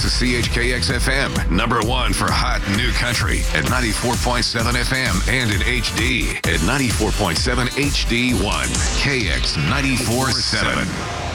to CHKX FM, number one for hot new country at 94.7 FM and in HD at 94.7 HD1, KX 94.7.